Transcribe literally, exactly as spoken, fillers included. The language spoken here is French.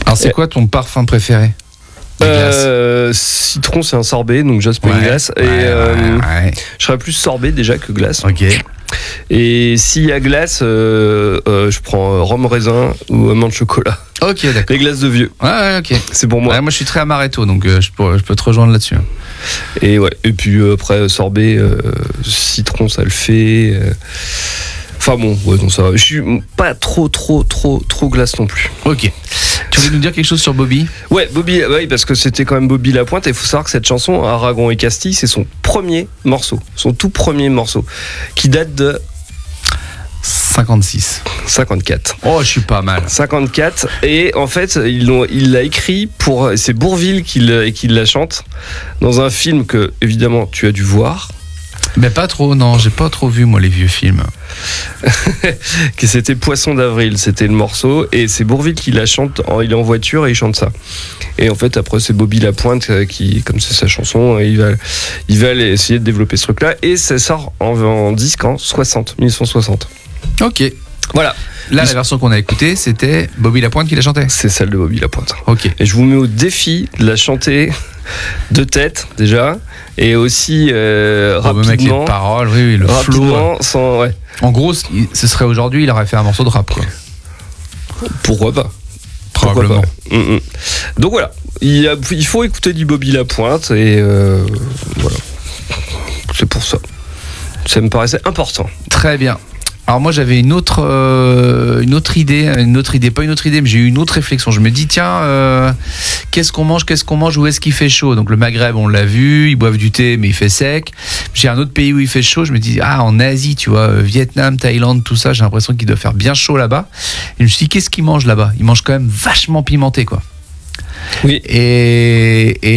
Alors c'est quoi ton parfum préféré? Euh, citron, c'est un sorbet, donc déjà c'est pas ouais, une glace. Ouais, et euh, ouais, ouais. je serais plus sorbet déjà que glace. Ok. Et s'il y a glace, euh, euh, je prends rhum raisin ou amande chocolat. Ok, d'accord. Les glaces de vieux. Ouais, ouais, ok. C'est pour moi. Ouais, moi je suis très amaretto, donc euh, je, peux, je peux te rejoindre là-dessus. Et ouais. Et puis euh, après sorbet, euh, citron, ça le fait. Euh... Enfin bon, ouais, non, ça va. Je suis pas trop, trop, trop, trop glace non plus. Ok. Tu voulais nous dire quelque chose sur Bobby? Ouais, Bobby, oui, parce que c'était quand même Bobby Lapointe. Et il faut savoir que cette chanson, Aragon et Castille, c'est son premier morceau, son tout premier morceau, qui date de cinquante-six. cinquante-quatre. Oh, je suis pas mal. cinquante-quatre. Et en fait, ils l'ont, il l'a écrit pour. C'est Bourvil qui, le, qui la chante dans un film que, évidemment, tu as dû voir. Mais pas trop, non, j'ai pas trop vu moi les vieux films. Que c'était Poisson d'avril, c'était le morceau, et c'est Bourvil qui la chante, il est en voiture et il chante ça. Et en fait après c'est Bobby Lapointe qui, comme c'est sa chanson, il va, il va aller essayer de développer ce truc là, et ça sort en, en disque en soixante, mille neuf cent soixante. Ok. Voilà. Là la version qu'on a écoutée c'était Bobby Lapointe qui la chantait. C'est celle de Bobby Lapointe. Ok. Et je vous mets au défi de la chanter de tête déjà, et aussi euh, oh, rapidement. avec les paroles, oui, oui le flow. Sans, ouais. En gros, ce serait aujourd'hui, il aurait fait un morceau de rap, quoi. Pourquoi pas? Probablement. Pourquoi pas. Mmh, mmh. Donc voilà, il, y a, il faut écouter du Bobby Lapointe, et euh, voilà. C'est pour ça. Ça me paraissait important. Très bien. Alors moi j'avais une autre euh, une autre idée, une autre idée, pas une autre idée, mais j'ai eu une autre réflexion. Je me dis tiens, euh, qu'est-ce qu'on mange, qu'est-ce qu'on mange, où est-ce qu'il fait chaud? Donc le Maghreb, on l'a vu, ils boivent du thé, mais il fait sec. J'ai un autre pays où il fait chaud. Je me dis ah en Asie, tu vois, Vietnam, Thaïlande, tout ça, j'ai l'impression qu'il doit faire bien chaud là-bas. Et je me suis dit qu'est-ce qu'ils mangent là-bas? Ils mangent quand même vachement pimenté, quoi. Oui. Et, et